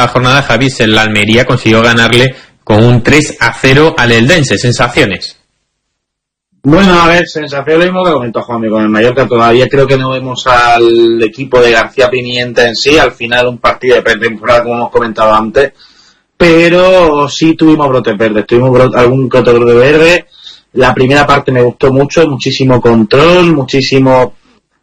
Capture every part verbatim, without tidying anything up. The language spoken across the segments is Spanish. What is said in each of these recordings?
esta jornada, Javi, el Almería consiguió ganarle con un tres a cero al Eldense. ¿Sensaciones? Bueno, a ver, sensación lo mismo que comentó Juanmi con el Mallorca. Todavía creo que no vemos al equipo de García Pimienta en sí. Al final un partido de pretemporada, como hemos comentado antes. Pero sí tuvimos brotes verdes. Tuvimos brote, algún que otro brote verde. La primera parte me gustó mucho. Muchísimo control, muchísimo...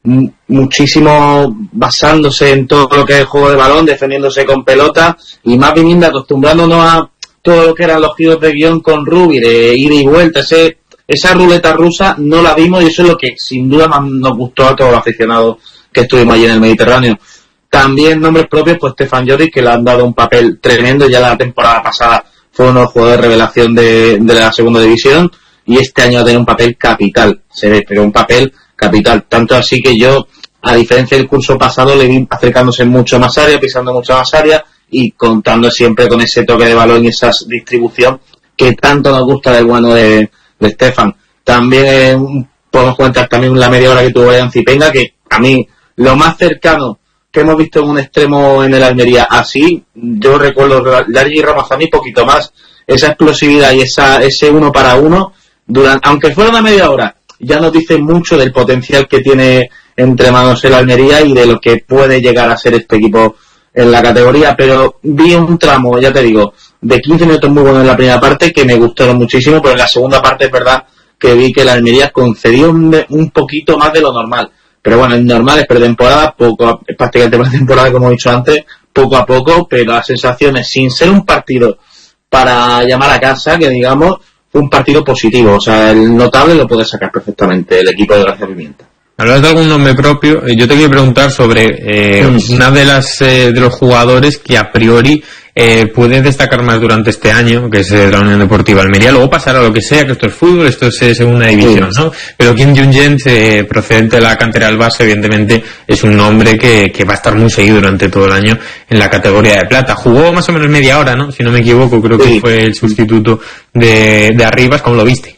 muchísimo basándose en todo lo que es el juego de balón, defendiéndose con pelota. Y más viniendo acostumbrándonos a todo lo que eran los giros de guión con Rubi, de ida y vuelta. Ese... Esa ruleta rusa no la vimos y eso es lo que sin duda más nos gustó a todos los aficionados que estuvimos allí en el Mediterráneo. También nombres propios, pues Stefan Joris, que le han dado un papel tremendo. Ya la temporada pasada fue uno de los jugadores de revelación de, de la segunda división y este año va a tener un papel capital, se ve, pero un papel capital. Tanto así que yo, a diferencia del curso pasado, le vi acercándose mucho más área, pisando mucho más área y contando siempre con ese toque de balón y esa distribución que tanto nos gusta del bueno de de Stefan. También eh, podemos comentar también la media hora que tuvo Brian Zipenga, que a mí lo más cercano que hemos visto en un extremo en el Almería así, yo recuerdo Larry Ramos a mí poquito más, esa explosividad y esa ese uno para uno, durante, aunque fuera una media hora, ya nos dice mucho del potencial que tiene entre manos el Almería y de lo que puede llegar a ser este equipo en la categoría. Pero vi un tramo, ya te digo, de quince minutos muy buenos en la primera parte que me gustaron muchísimo, pero en la segunda parte es verdad que vi que la Almería concedió un, un poquito más de lo normal. Pero bueno, es normal, es pretemporada, poco, es prácticamente pretemporada como he dicho antes, poco a poco, pero las sensaciones, sin ser un partido para llamar a casa, que digamos, fue un partido positivo. O sea, el notable lo puede sacar perfectamente el equipo de García Pimienta. Hablas de algún nombre propio. Yo te quiero preguntar sobre eh, sí. una de las eh, de los jugadores que a priori eh, puede destacar más durante este año, que es eh, la Unión Deportiva Almería. Luego pasará lo que sea, que esto es fútbol, esto es eh, segunda división, sí. ¿no? Pero Kim Jung-jen, eh, procedente de la cantera del Barça, evidentemente es un nombre que, que va a estar muy seguido durante todo el año en la categoría de plata. Jugó más o menos media hora, ¿no? Si no me equivoco, creo sí. que fue el sustituto de, de Arribas. ¿Cómo lo viste?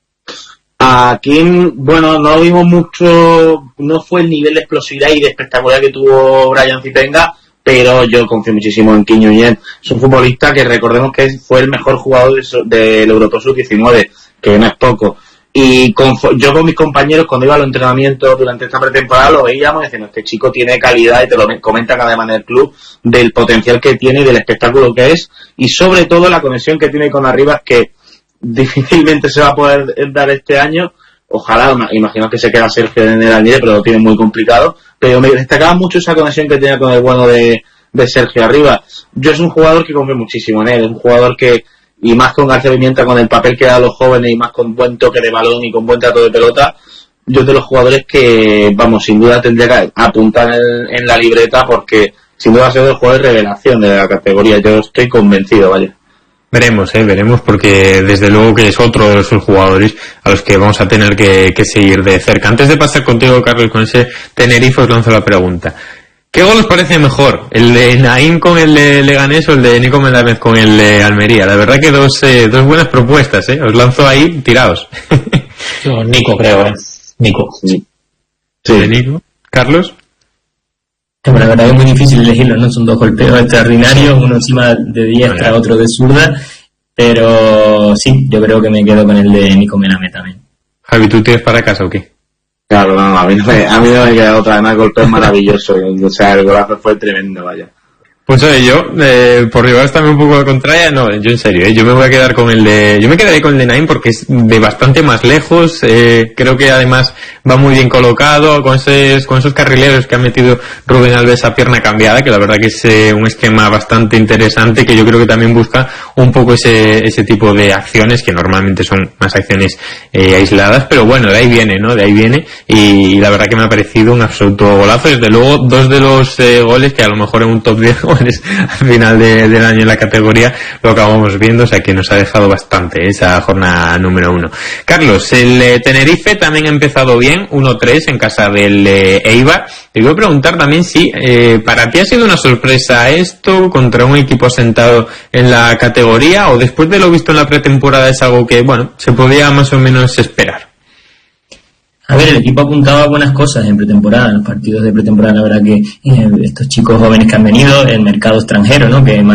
Aquí, bueno, no vimos mucho, no fue el nivel de explosividad y de espectacularidad que tuvo Brian Zipenga, pero yo confío muchísimo en Kim Jung-jen. Es un futbolista que recordemos que fue el mejor jugador del Europeo sub diecinueve, que no es poco. Y con, yo con mis compañeros, cuando iba a los entrenamientos durante esta pretemporada, lo veíamos diciendo, este chico tiene calidad, y te lo comentan además en el club, del potencial que tiene y del espectáculo que es, y sobre todo la conexión que tiene con Arribas, que difícilmente se va a poder dar este año. Ojalá, imagino que se queda Sergio en el Almería, pero lo tiene muy complicado. Pero me destacaba mucho esa conexión que tenía con el bueno de, de Sergio Arribas. Yo es un jugador que confío muchísimo en él, es un jugador que, y más con García Pimienta, con el papel que da a los jóvenes y más con buen toque de balón y con buen trato de pelota, yo es de los jugadores que, vamos, sin duda tendría que apuntar en, en la libreta, porque sin duda ha sido el jugador de revelación de la categoría. Yo estoy convencido, vaya. Veremos, eh, veremos, porque desde luego que es otro de esos jugadores a los que vamos a tener que, que seguir de cerca. Antes de pasar contigo, Carlos, con ese Tenerife, os lanzo la pregunta. ¿Qué gol os parece mejor? ¿El de Naín con el de Leganés o el de Nico Melámez con el de Almería? La verdad que dos eh, dos buenas propuestas, ¿eh? Os lanzo ahí, tiraos. Yo, Nico, creo, ¿eh? Nico. Sí. ¿De Nico? ¿Carlos? Bueno, la verdad es muy difícil elegirlo, ¿no? Son dos golpeos extraordinarios, uno encima de diestra, bueno, otro de zurda, pero sí, yo creo que me quedo con el de Nico Melámez también. Javi, ¿tú tienes para casa o qué? Claro, no, a mí no me, a mí no me queda otra, además el golpeo es maravilloso, o sea, el golazo fue tremendo, vaya. Pues oye, yo, eh, por llevaros también un poco de contraria, no, yo en serio, eh, yo me voy a quedar con el de, yo me quedaré con el de Naim porque es de bastante más lejos, eh, creo que además va muy bien colocado, con esos, con esos carrileros que ha metido Rubén Alves a pierna cambiada, que la verdad que es eh, un esquema bastante interesante, que yo creo que también busca un poco ese, ese tipo de acciones, que normalmente son más acciones eh, aisladas, pero bueno, de ahí viene, ¿no? De ahí viene, y, y la verdad que me ha parecido un absoluto golazo, desde luego, dos de los eh, goles que a lo mejor en un top diez al final de, del año en la categoría lo acabamos viendo, o sea que nos ha dejado bastante esa jornada número uno. Carlos, el eh, Tenerife también ha empezado bien, uno tres en casa del eh, Eibar. Te voy a preguntar también si eh, para ti ha sido una sorpresa esto contra un equipo asentado en la categoría, o después de lo visto en la pretemporada es algo que, bueno, se podía más o menos esperar. A ver, el equipo apuntaba buenas cosas en pretemporada, en los partidos de pretemporada, la verdad que eh, estos chicos jóvenes que han venido, el mercado extranjero, ¿no? Que